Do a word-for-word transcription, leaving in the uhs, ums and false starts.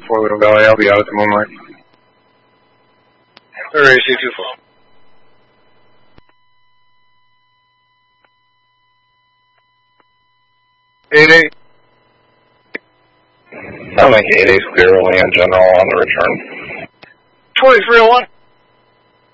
Fort Little Valley. I'll be out at the Moonlight. Or A C two four. Eight eight. I'll make eight eight clear only in general on the return. Twenty three oh one.